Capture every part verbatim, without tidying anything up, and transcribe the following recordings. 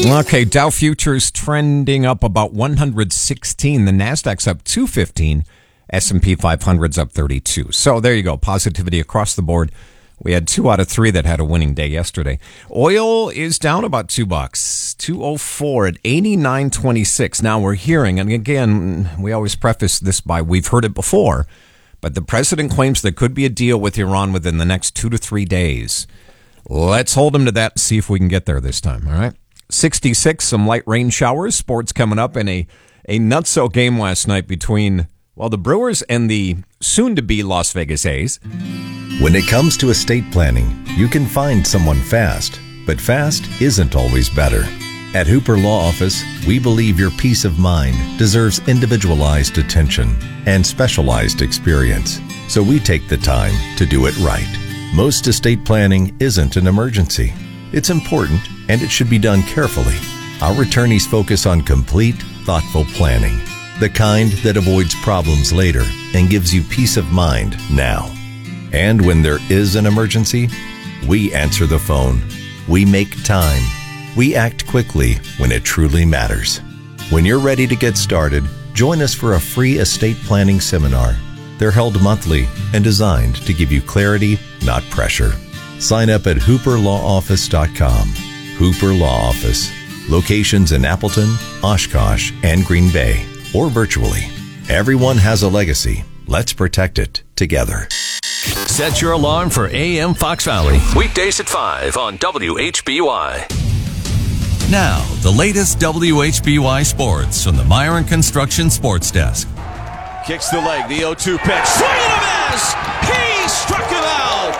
Okay, Dow futures trending up about one hundred sixteen. The Nasdaq's up two fifteen. S and P five hundred's up thirty-two. So there you go. Positivity across the board. We had two out of three that had a winning day yesterday. Oil is down about two bucks, two oh four at eighty-nine twenty-six. Now we're hearing, and again, we always preface this by we've heard it before, but the president claims there could be a deal with Iran within the next two to three days. Let's hold him to that and see if we can get there this time. All right. sixty-six, some light rain showers. Sports coming up in a, a nutso game last night between, well, the Brewers and the soon-to-be Las Vegas A's. When it comes to estate planning, you can find someone fast, but fast isn't always better. At Hooper Law Office, we believe your peace of mind deserves individualized attention and specialized experience, so we take the time to do it right. Most estate planning isn't an emergency. It's important, and it should be done carefully. Our attorneys focus on complete, thoughtful planning, the kind that avoids problems later and gives you peace of mind now. And when there is an emergency, we answer the phone. We make time. We act quickly when it truly matters. When you're ready to get started, join us for a free estate planning seminar. They're held monthly and designed to give you clarity, not pressure. Sign up at hooper law office dot com. Hooper Law Office. Locations in Appleton, Oshkosh, and Green Bay, or virtually. Everyone has a legacy. Let's protect it together. Set your alarm for A M Fox Valley. Weekdays at five on W H B Y. Now, the latest W H B Y sports from the Myron Construction Sports Desk. Kicks the leg, the oh two pitch. Swing and a miss! He struck him out!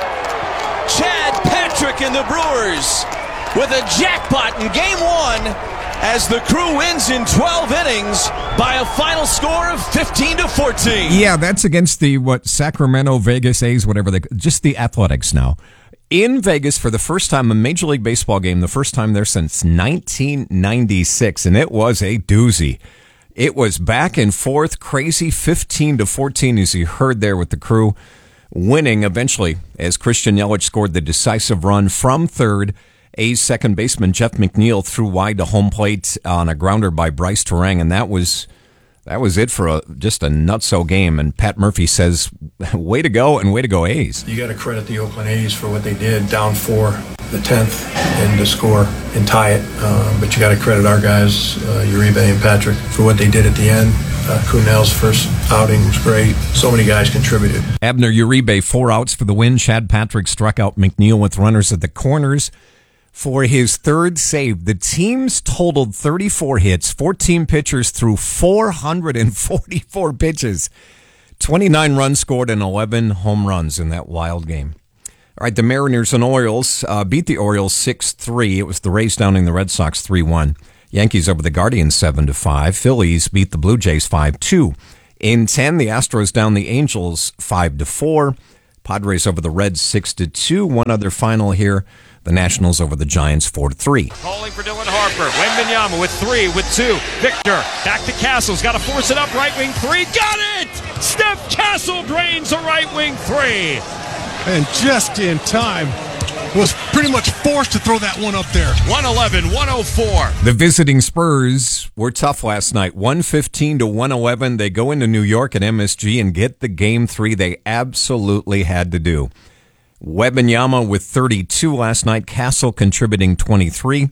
Chad Patrick and the Brewers with a jackpot in game one as the Crew wins in twelve innings by a final score of fifteen to fourteen. Yeah, that's against the, what, Sacramento, Vegas A's, whatever they, just the Athletics now. In Vegas for the first time, a Major League Baseball game, the first time there since nineteen ninety-six, and it was a doozy. It was back and forth, crazy, fifteen to fourteen, as you heard there with the Crew, winning eventually as Christian Yelich scored the decisive run from third. A's second baseman Jeff McNeil threw wide to home plate on a grounder by Bryce Terang, and that was that was it for a, just a nutso game. And Pat Murphy says, way to go, and way to go A's. You got to credit the Oakland A's for what they did, down four, the tenth, and to score and tie it. Uh, but you got to credit our guys, uh, Uribe and Patrick, for what they did at the end. Uh, Kunal's first outing was great. So many guys contributed. Abner Uribe, four outs for the win. Chad Patrick struck out McNeil with runners at the corners for his third save. The teams totaled thirty-four hits, fourteen pitchers threw four hundred forty-four pitches, twenty-nine runs scored, and eleven home runs in that wild game. All right, the Mariners and Orioles uh, beat the Orioles six three. It was the Rays downing the Red Sox three one. Yankees over the Guardians seven to five. Phillies beat the Blue Jays five two. In ten, the Astros down the Angels five to four. Padres over the Reds six to two. One other final here. The Nationals over the Giants four to three. Calling for Dylan Harper. Wembanyama with three, with two. Victor back to Castles. Got to force it up. Right wing three. Got it! Steph Castle drains a right wing three. And just in time. Was pretty much forced to throw that one up there. one eleven one oh four. The visiting Spurs were tough last night. one fifteen to one eleven. They go into New York at M S G and get the game three they absolutely had to do. Wembanyama with thirty-two last night. Castle contributing twenty-three.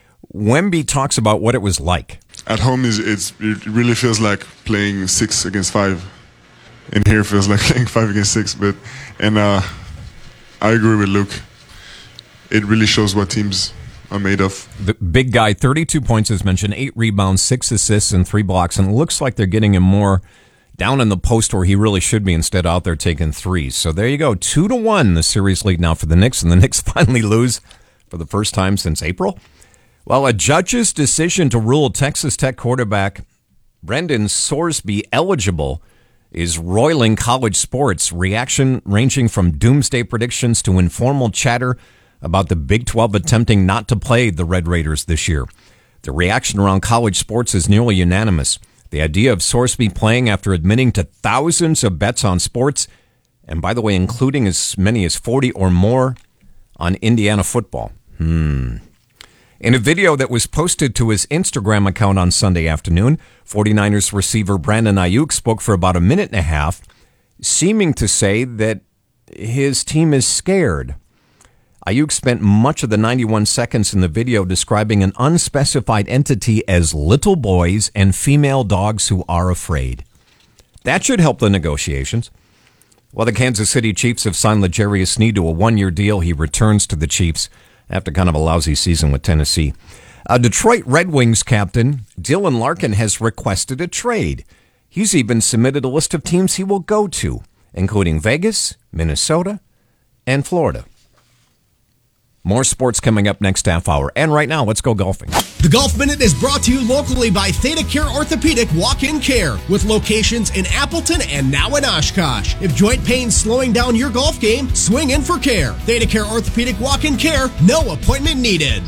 Wemby talks about what it was like. At home, is it's, it really feels like playing six against five. And here feels like playing five against six. But and uh, I agree with Luke. It really shows what teams are made of. The big guy, thirty-two points as mentioned, eight rebounds, six assists, and three blocks. And it looks like they're getting him more down in the post where he really should be instead out there taking threes. So there you go. Two to one, the series lead now for the Knicks. And the Knicks finally lose for the first time since April. Well, a judge's decision to rule Texas Tech quarterback Brendan Sorsby eligible is roiling college sports. Reaction ranging from doomsday predictions to informal chatter about the Big twelve attempting not to play the Red Raiders this year. The reaction around college sports is nearly unanimous. The idea of Sorsby playing after admitting to thousands of bets on sports, and by the way, including as many as forty or more on Indiana football. Hmm. In a video that was posted to his Instagram account on Sunday afternoon, 49ers receiver Brandon Ayuk spoke for about a minute and a half, seeming to say that his team is scared. Ayuk spent much of the ninety-one seconds in the video describing an unspecified entity as little boys and female dogs who are afraid. That should help the negotiations. While the Kansas City Chiefs have signed L'Jarius Sneed to a one-year deal, he returns to the Chiefs after kind of a lousy season with Tennessee. Uh, Detroit Red Wings captain Dylan Larkin has requested a trade. He's even submitted a list of teams he will go to, including Vegas, Minnesota, and Florida. More sports coming up next half hour. And right now, let's go golfing. The Golf Minute is brought to you locally by Theta Care Orthopedic Walk-In Care, with locations in Appleton and now in Oshkosh. If joint pain's slowing down your golf game, swing in for care. Theta Care Orthopedic Walk-In Care, no appointment needed.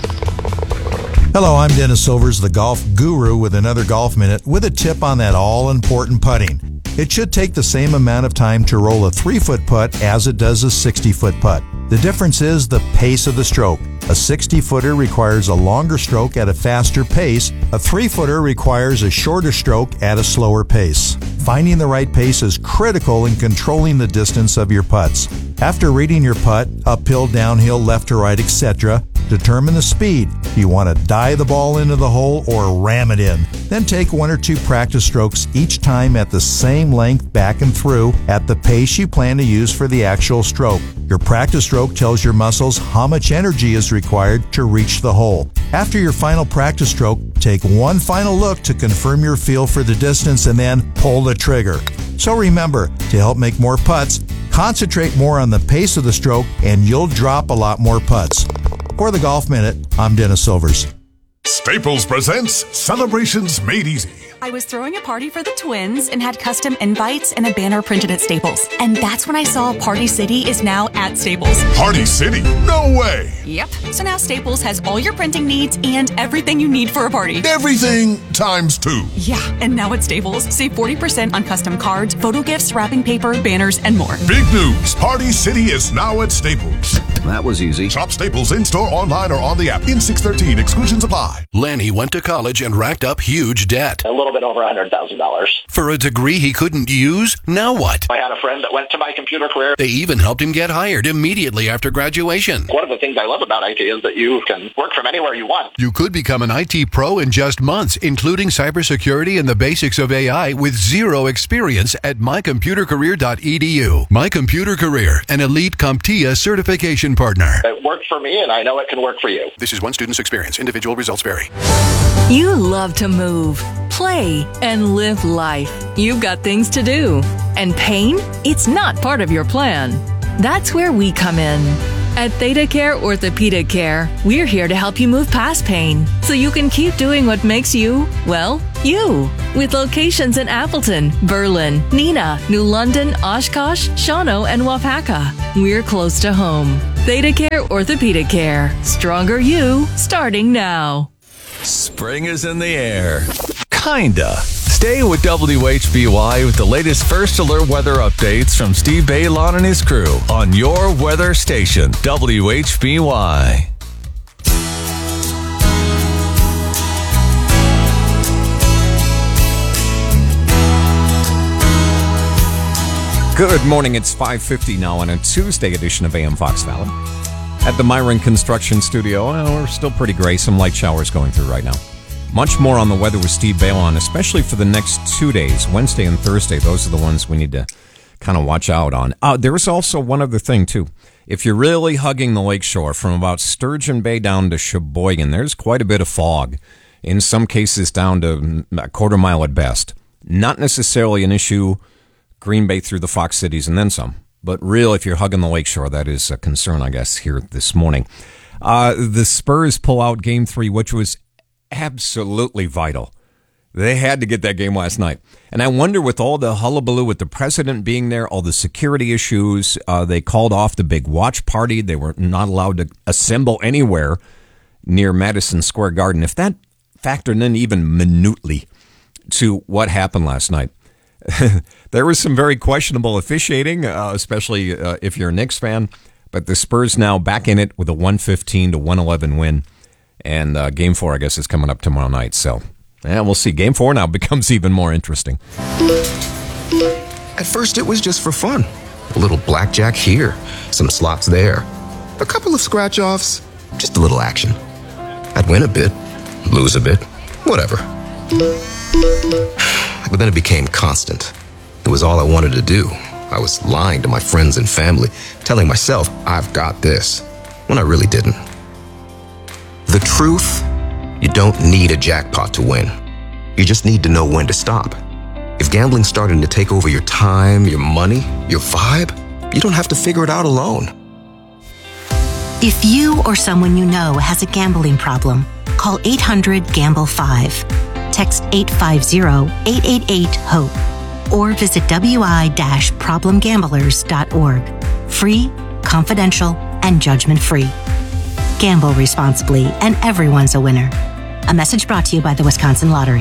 Hello, I'm Dennis Silvers, the golf guru, with another Golf Minute with a tip on that all-important putting. It should take the same amount of time to roll a three-foot putt as it does a sixty-foot putt. The difference is the pace of the stroke. A sixty-footer requires a longer stroke at a faster pace. A three-footer requires a shorter stroke at a slower pace. Finding the right pace is critical in controlling the distance of your putts. After reading your putt, uphill, downhill, left to right, et cetera, determine the speed. Do you want to dive the ball into the hole or ram it in? Then take one or two practice strokes each time at the same length back and through at the pace you plan to use for the actual stroke. Your practice stroke tells your muscles how much energy is required to reach the hole. After your final practice stroke, take one final look to confirm your feel for the distance and then pull the trigger. So remember, to help make more putts, concentrate more on the pace of the stroke and you'll drop a lot more putts. For the Golf Minute, I'm Dennis Silvers. Staples presents Celebrations Made Easy. I was throwing a party for the twins and had custom invites and a banner printed at Staples. And that's when I saw Party City is now at Staples. Party City? No way! Yep. So now Staples has all your printing needs and everything you need for a party. Everything times two. Yeah, and now at Staples, save forty percent on custom cards, photo gifts, wrapping paper, banners, and more. Big news! Party City is now at Staples. That was easy. Shop Staples in-store, online, or on the app. In six thirteen, exclusions apply. Lanny went to college and racked up huge debt. A little bit over one hundred thousand dollars. For a degree he couldn't use? Now what? I had a friend that went to my computer career. They even helped him get hired immediately after graduation. One of the things I love about I T is that you can work from anywhere you want. You could become an I T pro in just months, including cybersecurity and the basics of A I with zero experience at my computer career dot e d u. My Computer Career, an elite CompTIA certification partner. It worked for me, and I know it can work for you. This is one student's experience. Individual results vary. You love to move, play, and live life. You've got things to do. And pain? It's not part of your plan. That's where we come in. At Theta Care Orthopedic Care, we're here to help you move past pain so you can keep doing what makes you, well, you. With locations in Appleton, Berlin, Neenah, New London, Oshkosh, Shawano, and Wapaka. We're close to home. Theta Care Orthopedic Care. Stronger you, starting now. Spring is in the air. Kinda. Stay with W H B Y with the latest First Alert weather updates from Steve Baylon and his crew on your weather station, W H B Y. Good morning. It's five fifty now on a Tuesday edition of A M Fox Valley. At the Myron Construction Studio, well, we're still pretty gray. Some light showers going through right now. Much more on the weather with Steve Baylon, especially for the next two days, Wednesday and Thursday. Those are the ones we need to kind of watch out on. Uh, there is also one other thing, too. If you're really hugging the lakeshore from about Sturgeon Bay down to Sheboygan, there's quite a bit of fog, in some cases down to a quarter mile at best. Not necessarily an issue Green Bay through the Fox Cities and then some. But real, if you're hugging the lakeshore, that is a concern, I guess, here this morning. Uh, the Spurs pull out Game three, which was absolutely vital. They had to get that game last night. And I wonder, with all the hullabaloo, with the president being there, all the security issues, uh, they called off the big watch party. They were not allowed to assemble anywhere near Madison Square Garden. If that factored in even minutely to what happened last night, there was some very questionable officiating, uh, especially uh, if you're a Knicks fan. But the Spurs now back in it with a one fifteen to one eleven win. And uh, game four, I guess, is coming up tomorrow night. So, yeah, we'll see. Game four now becomes even more interesting. At first, it was just for fun. A little blackjack here, some slots there, a couple of scratch-offs, just a little action. I'd win a bit, lose a bit, whatever. But then it became constant. It was all I wanted to do. I was lying to my friends and family, telling myself, I've got this, when I really didn't. The truth, you don't need a jackpot to win. You just need to know when to stop. If gambling's starting to take over your time, your money, your vibe, you don't have to figure it out alone. If you or someone you know has a gambling problem, call eight hundred gamble five. Text eight five zero, eight eight eight, HOPE or visit w i dash problem gamblers dot org. Free, confidential, and judgment-free. Gamble responsibly, and everyone's a winner. A message brought to you by the Wisconsin Lottery.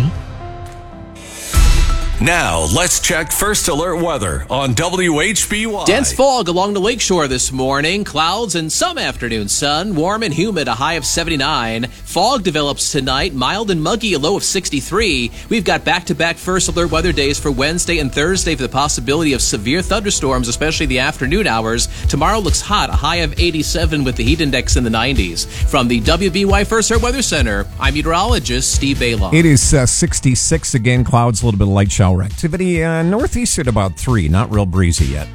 Now, let's check First Alert weather on W H B Y. Dense fog along the lakeshore this morning. Clouds and some afternoon sun. Warm and humid, a high of seventy-nine. Fog develops tonight. Mild and muggy, a low of sixty-three. We've got back-to-back First Alert weather days for Wednesday and Thursday for the possibility of severe thunderstorms, especially the afternoon hours. Tomorrow looks hot, a high of eighty-seven with the heat index in the nineties. From the W B Y First Alert Weather Center, I'm meteorologist Steve Baylon. It is uh, sixty-six again. Clouds, a little bit of light shower activity. Uh, northeast at about three. Not real breezy yet.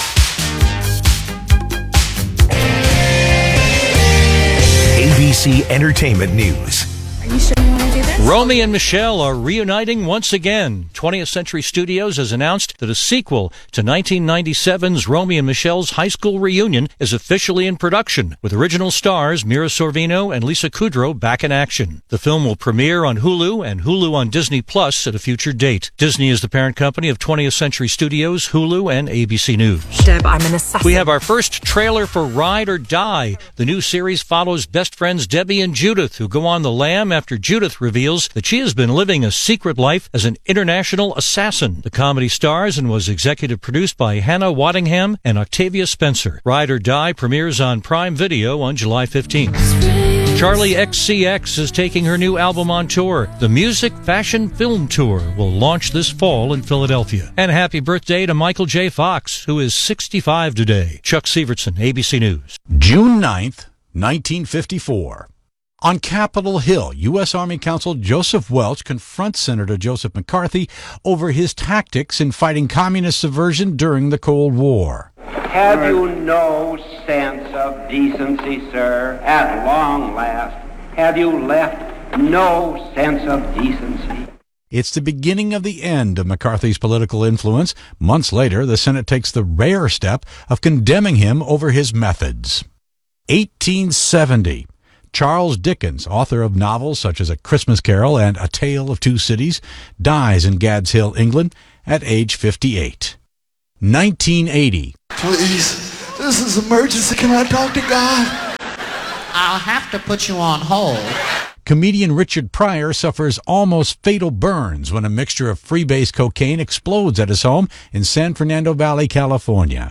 A B C Entertainment News. Are you sure you want to do this? Romy and Michelle are reuniting once again. twentieth Century Studios has announced that a sequel to nineteen ninety-seven's Romy and Michelle's high school reunion is officially in production, with original stars Mira Sorvino and Lisa Kudrow back in action. The film will premiere on Hulu and Hulu on Disney Plus at a future date. Disney is the parent company of twentieth Century Studios, Hulu, and A B C News. Deb, I'm an assassin. We have our first trailer for Ride or Die. The new series follows best friends Debbie and Judith, who go on the lam after Judith reveals that she has been living a secret life as an international assassin. The comedy stars and was executive produced by Hannah Waddingham and Octavia Spencer. Ride or Die premieres on Prime Video on July fifteenth. Charlie X C X is taking her new album on tour. The Music Fashion Film Tour will launch this fall in Philadelphia. And happy birthday to Michael J. Fox, who is sixty-five today. Chuck Severson, A B C News. June ninth, nineteen fifty-four. On Capitol Hill, U S. Army Counsel Joseph Welch confronts Senator Joseph McCarthy over his tactics in fighting communist subversion during the Cold War. Have you no sense of decency, sir, at long last? Have you left no sense of decency? It's the beginning of the end of McCarthy's political influence. Months later, the Senate takes the rare step of condemning him over his methods. eighteen seventy. Charles Dickens, author of novels such as A Christmas Carol and A Tale of Two Cities, dies in Gad's Hill, England, at age fifty-eight. nineteen eighty. Please, this is emergency. Can I talk to God? I'll have to put you on hold. Comedian Richard Pryor suffers almost fatal burns when a mixture of freebase cocaine explodes at his home in San Fernando Valley, California.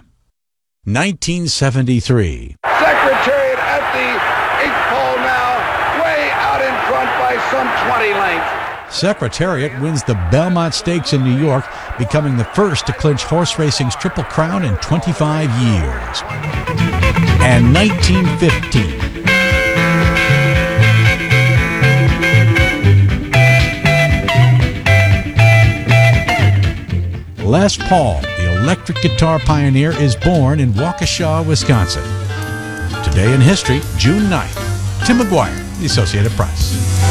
nineteen seventy-three. Secretariat at the ink pole now, way out in front by some twenty lengths. Secretariat wins the Belmont Stakes in New York, becoming the first to clinch horse racing's Triple Crown in twenty-five years. And nineteen fifteen. Les Paul, the electric guitar pioneer, is born in Waukesha, Wisconsin. Today in history, June ninth. Tim McGuire, The Associated Press.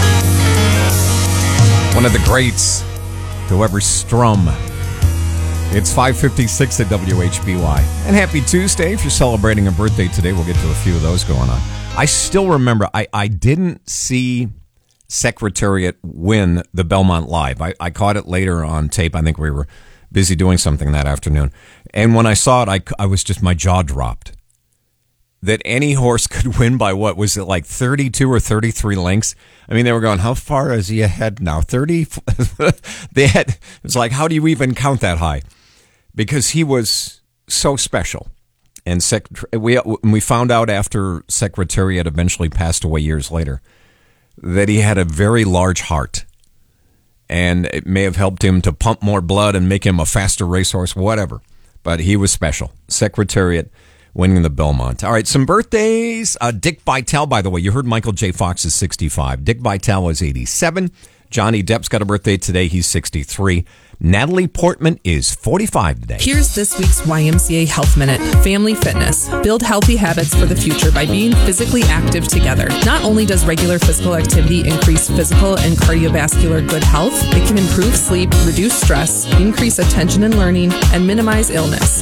One of the greats to ever strum. It's five fifty-six at W H B Y. And happy Tuesday. If you're celebrating a birthday today, we'll get to a few of those going on. I still remember, I, I didn't see Secretariat win the Belmont Live. I, I caught it later on tape. I think we were busy doing something that afternoon. And when I saw it, I, I was just, my jaw dropped. That any horse could win by what? Was it like thirty-two or thirty-three lengths? I mean, they were going, how far is he ahead now? thirty? They had, it was like, how do you even count that high? Because he was so special. And sec, we, we found out after Secretariat eventually passed away years later that he had a very large heart. And it may have helped him to pump more blood and make him a faster racehorse, whatever. But he was special. Secretariat winning the Belmont. All right, some birthdays. Uh, Dick Vitale, by the way, you heard Michael J. Fox is sixty-five. Dick Vitale is eighty-seven. Johnny Depp's got a birthday today. He's sixty-three. Natalie Portman is forty-five today. Here's this week's Y M C A Health Minute. Family fitness. Build healthy habits for the future by being physically active together. Not only does regular physical activity increase physical and cardiovascular good health, it can improve sleep, reduce stress, increase attention and learning, and minimize illness.